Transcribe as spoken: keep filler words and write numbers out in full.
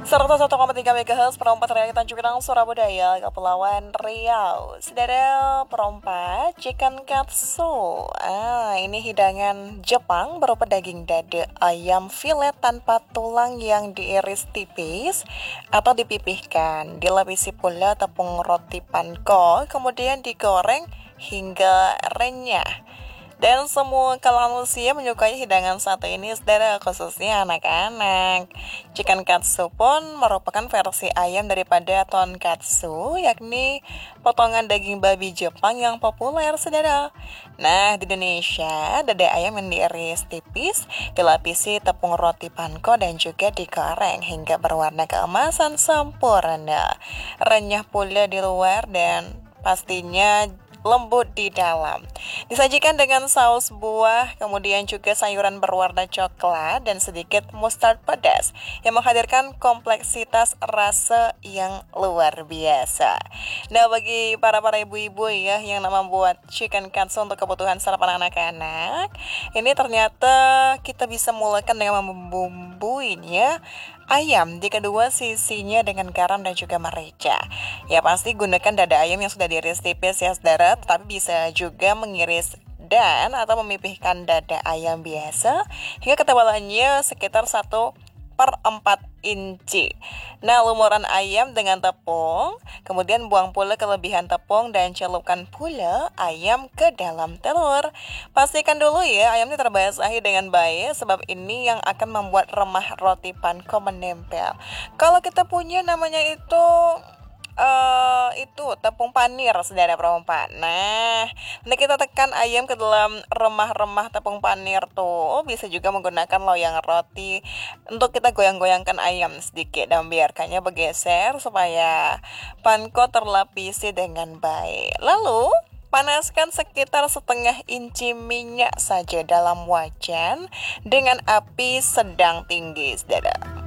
seratus satu koma tiga MHz perempat Ria Tanjung Pinang Surabaya Kepulauan Riau. Saudara perempat chicken katsu. Ah, ini hidangan Jepang berupa daging dada ayam filet tanpa tulang yang diiris tipis atau dipipihkan. Dilapisi pula tepung roti panko, kemudian digoreng hingga renyah. Dan semua kalangan usia menyukai hidangan satu ini, saudara, khususnya anak-anak. Chicken katsu pun merupakan versi ayam daripada tonkatsu, yakni potongan daging babi Jepang yang populer, saudara. Nah, di Indonesia, dada ayam yang diiris tipis, dilapisi tepung roti panko dan juga digoreng hingga berwarna keemasan sempurna. Renyah pula di luar dan pastinya lembut di dalam. Disajikan dengan saus buah, kemudian juga sayuran berwarna coklat dan sedikit mustard pedas yang menghadirkan kompleksitas rasa yang luar biasa. Nah, bagi para-para ibu-ibu ya yang membuat chicken katsu untuk kebutuhan sarapan anak-anak, ini ternyata kita bisa mulakan dengan membumbuinya ayam di kedua sisinya dengan garam dan juga merica. Ya, pasti gunakan dada ayam yang sudah diiris tipis ya, saudara, tetapi bisa juga mengiris dan atau memipihkan dada ayam biasa hingga ketebalannya sekitar satu per empat inci. Nah, lumuran ayam dengan tepung, kemudian buang pula kelebihan tepung dan celupkan pula ayam ke dalam telur. Pastikan dulu ya ayamnya terbasahi dengan baik, sebab ini yang akan membuat remah roti panko menempel. Kalau kita punya namanya itu Uh, itu tepung panir, saudara perempat. Nah, nanti kita tekan ayam ke dalam remah-remah tepung panir tuh. Bisa juga menggunakan loyang roti untuk kita goyang-goyangkan ayam sedikit dan biarkannya bergeser supaya panko terlapisi dengan baik. Lalu panaskan sekitar setengah inci minyak saja dalam wajan dengan api sedang tinggi, saudara.